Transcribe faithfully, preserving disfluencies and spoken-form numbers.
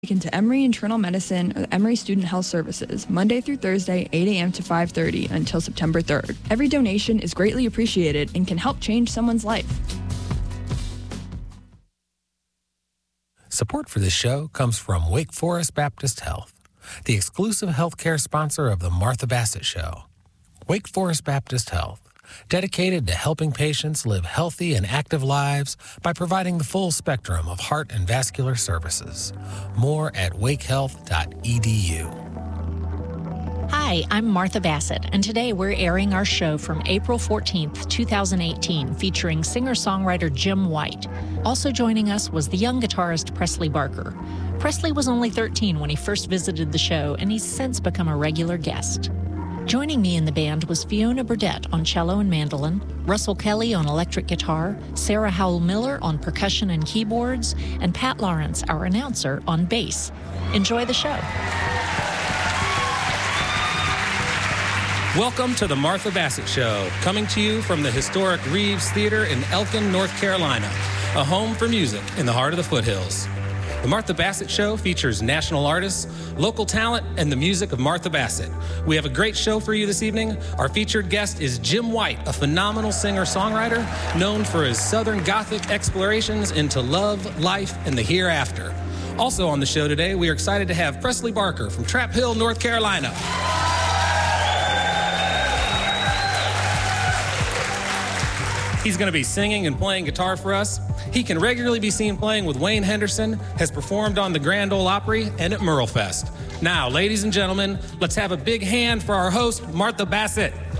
Into Emory Internal Medicine or Emory Student Health Services, Monday through Thursday, eight a.m. to five thirty until September third. Every donation is greatly appreciated and can help change someone's life. Support for this show comes from Wake Forest Baptist Health, the exclusive healthcare sponsor of the Martha Bassett Show. Wake Forest Baptist Health, dedicated to helping patients live healthy and active lives by providing the full spectrum of heart and vascular services. More at wake health dot e d u. Hi, I'm Martha Bassett, and today we're airing our show from April fourteenth, twenty eighteen, featuring singer-songwriter Jim White. Also joining us was the young guitarist Presley Barker. Presley was only thirteen when he first visited the show, and he's since become a regular guest. Joining me in the band was Fiona Burdett on cello and mandolin, Russell Kelly on electric guitar, Sarah Howell-Miller on percussion and keyboards, and Pat Lawrence, our announcer, on bass. Enjoy the show. Welcome to the Martha Bassett Show, coming to you from the historic Reeves Theater in Elkin, North Carolina, a home for music in the heart of the foothills. The Martha Bassett Show features national artists, local talent, and the music of Martha Bassett. We have a great show for you this evening. Our featured guest is Jim White, a phenomenal singer-songwriter known for his Southern Gothic explorations into love, life, and the hereafter. Also on the show today, we are excited to have Presley Barker from Trap Hill, North Carolina. He's going to be singing and playing guitar for us. He can regularly be seen playing with Wayne Henderson, has performed on the Grand Ole Opry and at Merlefest. Now, ladies and gentlemen, let's have a big hand for our host, Martha Bassett.